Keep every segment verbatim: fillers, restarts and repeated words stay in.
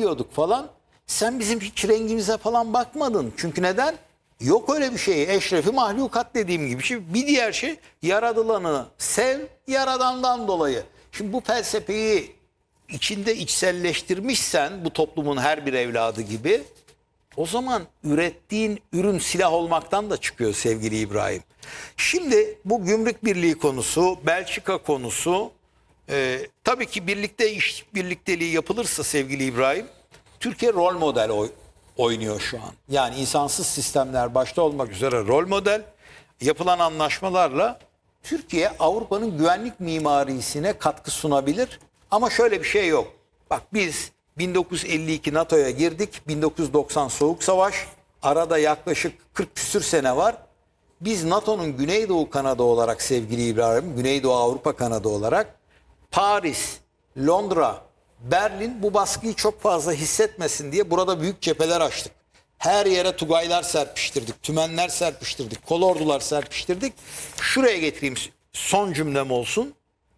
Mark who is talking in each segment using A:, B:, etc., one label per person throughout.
A: boyuyorduk falan. Sen bizim hiç rengimize falan bakmadın. Çünkü neden? Yok öyle bir şey. Eşrefi mahlukat dediğim gibi. Şimdi bir diğer şey, yaradılanı sev, yaradandan dolayı. Şimdi bu felsefeyi içinde içselleştirmişsen bu toplumun her bir evladı gibi, o zaman ürettiğin ürün silah olmaktan da çıkıyor sevgili İbrahim. Şimdi bu gümrük birliği konusu, Belçika konusu, e, tabii ki birlikte iş birlikteliği yapılırsa sevgili İbrahim, Türkiye rol model oy, oynuyor şu an. Yani insansız sistemler başta olmak üzere rol model, yapılan anlaşmalarla Türkiye Avrupa'nın güvenlik mimarisine katkı sunabilir. Ama şöyle bir şey yok. Bak biz bin dokuz yüz elli iki NATO'ya girdik. bin dokuz yüz doksan Soğuk Savaş. Arada yaklaşık kırk küsür sene var. Biz NATO'nun Güneydoğu kanadı olarak sevgili İbrahim, Güneydoğu Avrupa kanadı olarak Paris, Londra, Berlin bu baskıyı çok fazla hissetmesin diye burada büyük cepheler açtık. Her yere tugaylar serpiştirdik, tümenler serpiştirdik, kolordular serpiştirdik. Şuraya getireyim, son cümlem olsun.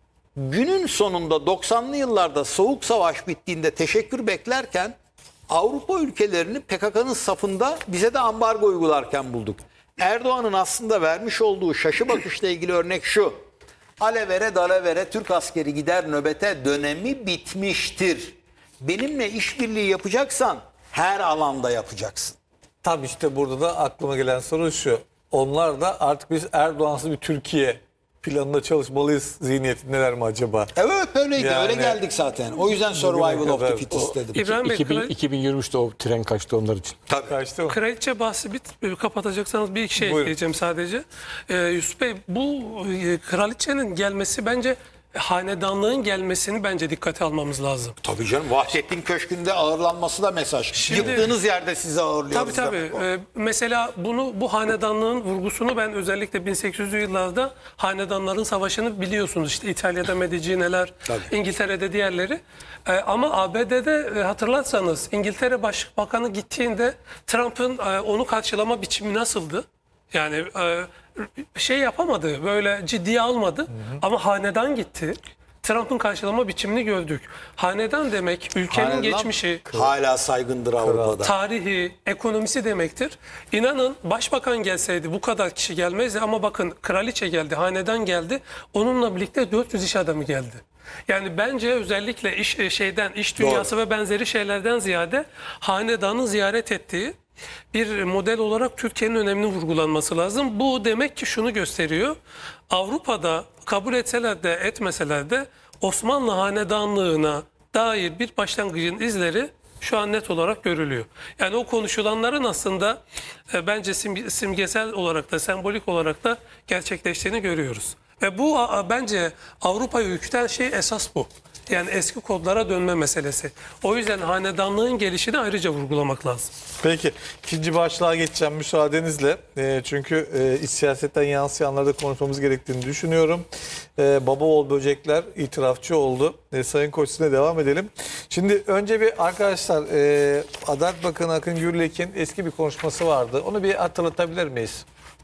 A: Günün sonunda doksanlı yıllarda Soğuk Savaş bittiğinde teşekkür beklerken Avrupa ülkelerini P K K'nın safında bize de ambargo uygularken bulduk. Erdoğan'ın aslında vermiş olduğu şaşı bakışla ilgili örnek şu: alevere dalavere Türk askeri gider nöbete dönemi bitmiştir. Benimle işbirliği yapacaksan her alanda yapacaksın.
B: Tabii işte burada da aklıma gelen soru şu. Onlar da artık biz Erdoğansız bir Türkiye planında çalışmalıyız zihniyetindeler mi acaba?
A: Evet öyleydi.
B: Yani,
A: öyle geldik zaten. O yüzden survival of the
B: kadar
A: fittest
B: o-
A: dedim.
C: İbrahim Bey,
D: iki bin,
C: kral-
D: iki bin yirmi üçte o tren kaçtı onlar için.
A: Tabii.
B: Kaçtı mı?
C: kraliçe bahsi bit kapatacaksanız bir iki şey
B: Buyurun.
C: ekleyeceğim sadece. Ee, Yusuf Bey, bu e, kraliçenin gelmesi bence hanedanlığın gelmesini bence dikkate almamız lazım.
A: Tabii canım. Vahdettin Köşkü'nde ağırlanması da mesaj.
C: Şimdi-
A: Yıktığınız yerde sizi ağırlıyoruz.
C: Tabii tabii.
A: demek o.
C: Ee, mesela bunu bu hanedanlığın vurgusunu ben özellikle bin sekiz yüzlü yıllarda hanedanların savaşını biliyorsunuz. İşte İtalya'da Medicine'ler,
A: Tabii.
C: İngiltere'de diğerleri. Ee, ama A B D'de e, hatırlarsanız İngiltere Başbakanı gittiğinde Trump'ın e, onu karşılama biçimi nasıldı? Yani e, şey yapamadı, böyle ciddiye almadı. Hı hı. Ama hanedan gitti. Trump'ın karşılama biçimini gördük. Hanedan demek ülkenin
A: Hanedan
C: geçmişi,
A: hala saygındır Avrupa'da.
C: tarihi, ekonomisi demektir. İnanın başbakan gelseydi bu kadar kişi gelmezdi ama bakın kraliçe geldi, hanedan geldi. Onunla birlikte dört yüz iş adamı geldi. Yani bence özellikle iş şeyden, iş dünyası
A: Doğru.
C: ve benzeri şeylerden ziyade hanedanı ziyaret ettiği bir model olarak Türkiye'nin önemli vurgulanması lazım. Bu demek ki şunu gösteriyor. Avrupa'da kabul etseler de etmeseler de Osmanlı hanedanlığına dair bir başlangıcın izleri şu an net olarak görülüyor. Yani o konuşulanların aslında e, bence sim, simgesel olarak da sembolik olarak da gerçekleştiğini görüyoruz. Ve bu a, bence Avrupa'yı ürküten şey esas bu. Yani eski kodlara dönme meselesi. O yüzden hanedanlığın gelişini ayrıca vurgulamak lazım.
B: Peki ikinci başlığa geçeceğim müsaadenizle. E, çünkü e, iç siyasetten yansıyanları da konuşmamız gerektiğini düşünüyorum. E, baba oğul böcekler itirafçı oldu. E, Sayın Koç, sizinle devam edelim. Şimdi önce bir arkadaşlar e, Adalet Bakanı Akın Gürlek'in eski bir konuşması vardı. Onu bir hatırlatabilir miyiz?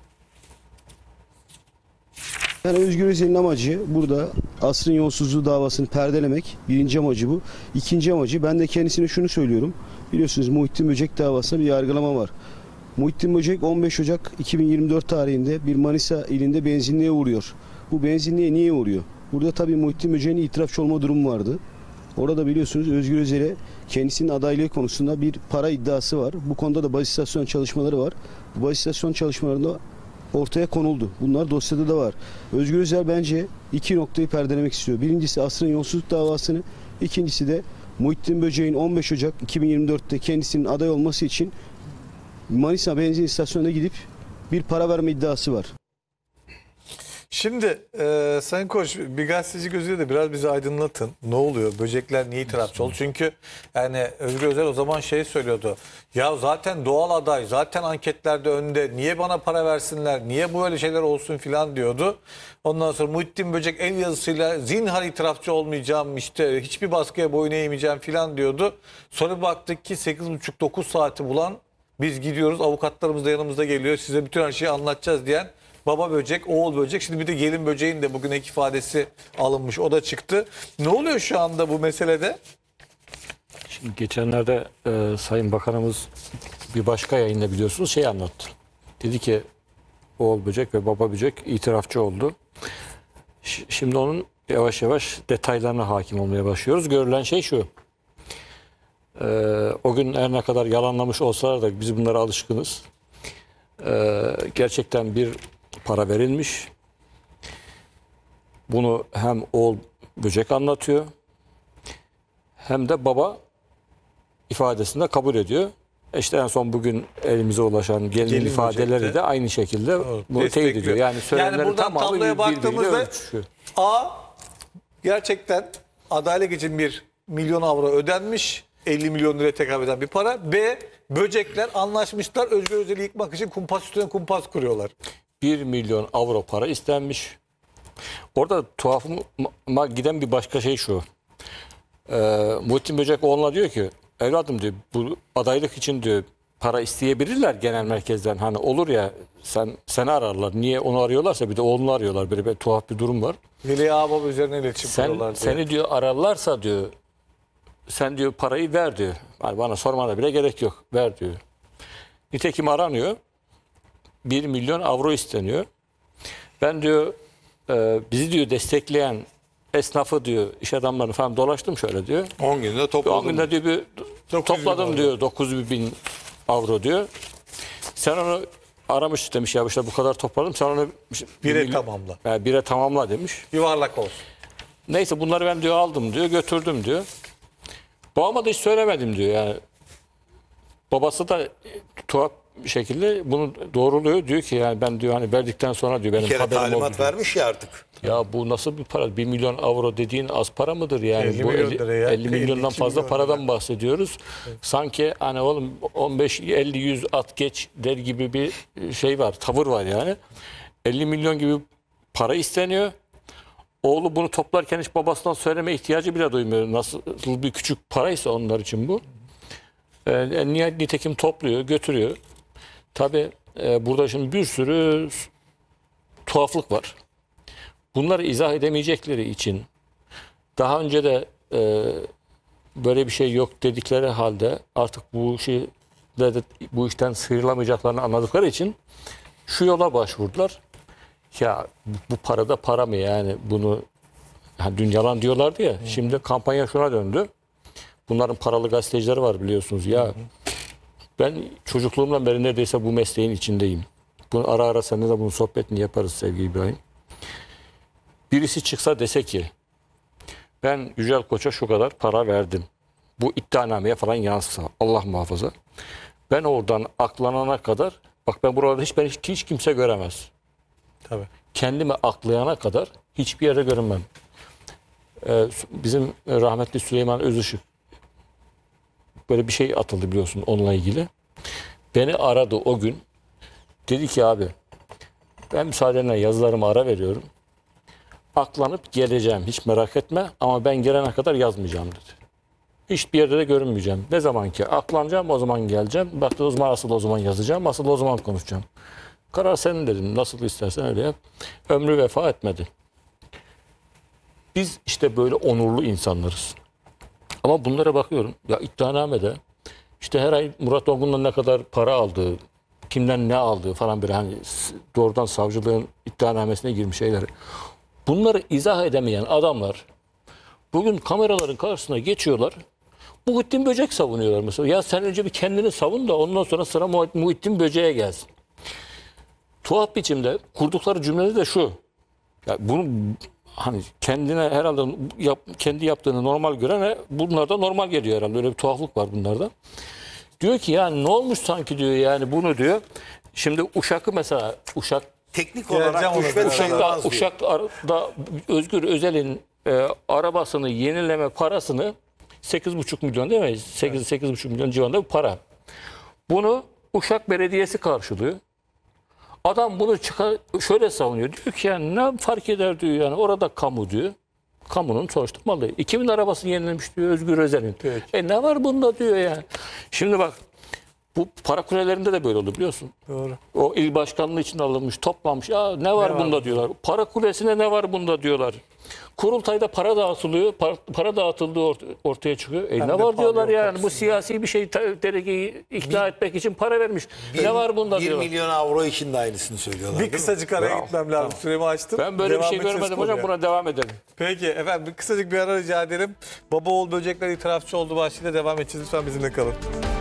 E: Yani Özgür Özel'in amacı burada asrın yolsuzluğu davasını perdelemek. Birinci amacı bu. İkinci amacı, ben de kendisine şunu söylüyorum. Biliyorsunuz Muhittin Böcek davasında bir yargılama var. Muhittin Böcek on beş Ocak iki bin yirmi dört tarihinde bir Manisa ilinde benzinliğe uğruyor. Bu benzinliğe niye uğruyor? Burada tabii Muhittin Böcek'in itirafçı olma durumu vardı. Orada biliyorsunuz Özgür Özel'e kendisinin adaylığı konusunda bir para iddiası var. Bu konuda da baz istasyon çalışmaları var. Bu baz istasyon çalışmalarında ortaya konuldu. Bunlar dosyada da var. Özgür Özel bence iki noktayı perdelemek istiyor. Birincisi asrın yolsuzluk davasını, ikincisi de Muhittin Böcek'in on beş Ocak iki bin yirmi dörtte kendisinin aday olması için Manisa benzin istasyonuna gidip bir para verme iddiası var.
B: Şimdi e, Sayın Koç, bir gazeteci gözüyle de biraz bizi aydınlatın. Ne oluyor? Böcekler niye itirafçı oldu? Çünkü yani Özgür Özel o zaman şey söylüyordu. Ya zaten doğal aday, zaten anketlerde önde. Niye bana para versinler? Niye böyle şeyler olsun filan diyordu. Ondan sonra Muhittin Böcek el yazısıyla zinhar itirafçı olmayacağım, işte hiçbir baskıya boyun eğmeyeceğim filan diyordu. Sonra baktık ki sekiz buçuk dokuz saati bulan, biz gidiyoruz, avukatlarımız da yanımızda geliyor, size bütün her şeyi anlatacağız diyen baba böcek, oğul böcek. Şimdi bir de gelin böceğin de bugün ek ifadesi alınmış. O da çıktı. Ne oluyor şu anda bu meselede?
D: Geçenlerde e, Sayın Bakanımız bir başka yayında biliyorsunuz şey anlattı. Dedi ki oğul böcek ve baba böcek itirafçı oldu. Ş- Şimdi onun yavaş yavaş detaylarına hakim olmaya başlıyoruz. Görülen şey şu. E, o gün her ne kadar yalanlamış olsalar da biz bunlara alışkınız. E, gerçekten bir para verilmiş. Bunu hem oğul böcek anlatıyor hem de baba ifadesinde kabul ediyor. İşte en son bugün elimize ulaşan gelin,
B: Gelin
D: ifadeleri
B: böcekte.
D: de aynı şekilde
B: Doğru,
D: bunu teyit
B: destekliyor.
D: ediyor. Yani
B: Yani
D: söylenenlerin
B: buradan
D: tamamı
B: tabloya
D: birbiriyle
B: baktığımızda
D: örtüşüyor.
B: A gerçekten adalet için bir milyon avro ödenmiş. elli milyon liraya tekabül eden bir para. B böcekler anlaşmışlar. Özgür Özel'i yıkmak için kumpas üstüne kumpas kuruyorlar.
D: bir milyon avro para istenmiş. Orada tuhafıma giden bir başka şey şu. Ee, Muhittin Böcek oğluna diyor ki evladım diyor bu adaylık için diyor para isteyebilirler genel merkezden. Hani olur ya sen seni ararlar. Niye onu arıyorlarsa bir de oğlunu arıyorlar. Böyle bir tuhaf bir durum var.
B: Veli Ağababa üzerine iletişim
D: Sen
B: kuruyorlar diye.
D: seni diyor ararlarsa diyor sen diyor parayı ver diyor. Hani bana sormana bile gerek yok. Ver diyor. Nitekim aranıyor. bir milyon avro isteniyor. Ben diyor e, bizi diyor destekleyen esnafı diyor iş adamlarını falan dolaştım şöyle diyor.
A: on günde
D: on
A: topladım.
D: günde diyor bir topladım diyor dokuz yüz bin avro diyor. Sen onu aramış demiş ya işte bu kadar topladım sen onu
B: Bire
D: milyon-
B: tamamla.
D: Yani bire tamamla demiş.
B: Yuvarlak olsun.
D: Neyse bunları ben diyor aldım diyor götürdüm diyor. Babama da hiç söylemedim diyor yani. Babası da tuhaf bir şekilde bunu doğruluyor. Diyor ki yani ben diyor hani verdikten sonra diyor benim
A: Bir kere
D: haberim oldu.
A: talimat
D: diyor.
A: vermiş ya artık.
D: Ya bu nasıl bir para? bir milyon avro dediğin az para mıdır yani?
B: elli
D: Bu
B: milyon
D: elli,
B: lira ya.
D: elli milyondan
B: elli iki
D: fazla
B: milyon
D: paradan
B: lira.
D: bahsediyoruz. Sanki hani oğlum on beş elli yüz at geç der gibi bir şey var, tavır var yani. elli milyon gibi para isteniyor. Oğlu bunu toplarken hiç babasından söyleme ihtiyacı bile duymuyor. Nasıl bir küçük paraysa onlar için bu. E, nitekim topluyor, götürüyor. Tabii e, burada şimdi bir sürü tuhaflık var. Bunları izah edemeyecekleri için daha önce de e, böyle bir şey yok dedikleri halde artık bu işi de, de bu işten sıyrılamayacaklarını anladıkları için şu yola başvurdular. Ya bu para da para mı yani bunu yani dün yalan diyorlardı ya. Şimdi kampanya şuna döndü. Bunların paralı gazetecileri var biliyorsunuz ya. Ben çocukluğumdan beri neredeyse bu mesleğin içindeyim. Bunu ara ara seninle de bunun sohbetini yaparız sevgili İbrahim. Birisi çıksa dese ki ben Yücel Koç'a şu kadar para verdim. Bu iddianameye falan yansısa Allah muhafaza. Ben oradan aklanana kadar bak ben burada hiç, ben hiç, hiç kimse göremez.
B: Tabii.
D: Kendimi aklayana kadar hiçbir yerde görünmem. Ee, bizim rahmetli Süleyman Özışık böyle bir şey atıldı biliyorsun onunla ilgili. Beni aradı o gün. Dedi ki abi ben müsaadenle yazılarıma ara veriyorum. Aklanıp geleceğim hiç merak etme ama ben gelene kadar yazmayacağım dedi. Hiçbir yerde de görünmeyeceğim. Ne zaman ki aklanacağım o zaman geleceğim. Baktı o zaman asıl o zaman yazacağım. Asıl o zaman konuşacağım. Karar senin dedim. Nasıl istersen öyle yap. Ömrü vefa etmedi. Biz işte böyle onurlu insanlarız. Ama bunlara bakıyorum. Ya iddianamede işte her ay Murat Ongun'dan ne kadar para aldığı, kimden ne aldığı falan böyle hani doğrudan savcılığın iddianamesine girmiş şeyleri. Bunları izah edemeyen adamlar bugün kameraların karşısına geçiyorlar. Muhittin Böcek savunuyorlar mesela. Ya sen önce bir kendini savun da ondan sonra sıra Muhittin Böcek'e gelsin. Tuhaf biçimde kurdukları cümlede de şu. Ya bunu hani kendine herhalde yap, kendi yaptığını normal görene bunlar da normal geliyor herhalde. Öyle bir tuhaflık var bunlarda. Diyor ki yani ne olmuş sanki diyor yani bunu diyor. Şimdi Uşak'ı mesela Uşak
A: Teknik
B: Geleceğim
A: olarak
B: ona.
A: rüşvet
B: Uşak'ta-
A: sayılmaz
D: Uşak,
A: diyor.
D: Uşak'ta Özgür Özel'in e, arabasını yenileme parasını sekiz buçuk milyon değil mi? sekiz sekiz buçuk milyon civarında bir para. Bunu Uşak Belediyesi karşılıyor. Adam bunu çıkar, şöyle savunuyor. Diyor ki yani ne fark eder diyor yani orada kamu diyor. Kamunun sonuçta malı. kimin arabasını yenilemiş diyor Özgür Özel'in.
B: Peki.
D: E ne var bunda diyor yani. Şimdi bak Bu para kulelerinde de böyle oldu biliyorsun.
B: Doğru.
D: O il başkanlığı için alınmış, toplanmış. Ya ne var
B: var
D: bunda diyorlar. Para kulesine ne var bunda diyorlar. Kurultayda para dağıtılıyor. Para, para dağıtıldığı ort- ortaya çıkıyor. E
B: Hem
D: ne
B: de
D: var diyorlar
B: pavyon
D: yani.
B: kapısında.
D: Bu siyasi bir şey ta- delegeyi ikna etmek için para vermiş. ne var bunda
A: bir
D: diyorlar.
A: milyon avro için de aynısını söylüyorlar.
B: Bir
A: değil mi?
B: kısacık araya
D: Bravo.
B: gitmem lazım. Süremi açtım.
D: Ben böyle
B: Devam
D: bir şey
B: edeceğiz
D: görmedim hocam.
B: konuya.
D: Buna devam edelim.
B: Peki efendim bir kısacık bir ara rica ederim. Baba oğul böcekler itirafçı oldu başlığıyla devam edeceğiz. Lütfen bizimle kalın.